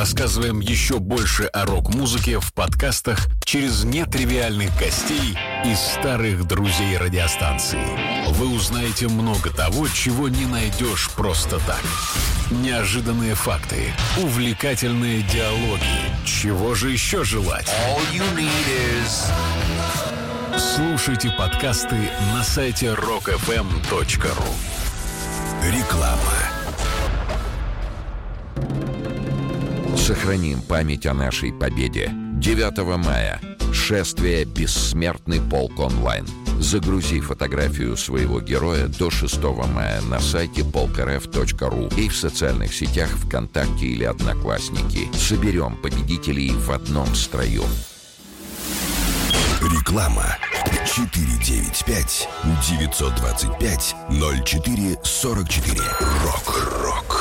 рассказываем еще больше о рок-музыке в подкастах через нетривиальных гостей и старых друзей радиостанции. Вы узнаете много того, чего не найдешь просто так. Неожиданные факты, увлекательные диалоги. Чего же еще желать? Слушайте подкасты на сайте rockfm.ru. Реклама. Сохраним память о нашей победе. 9 мая. Шествие «Бессмертный полк онлайн». Загрузи фотографию своего героя до 6 мая на сайте polkrf.ru и в социальных сетях ВКонтакте или Одноклассники. Соберем победителей в одном строю. Реклама. 495-925-0444. Рок.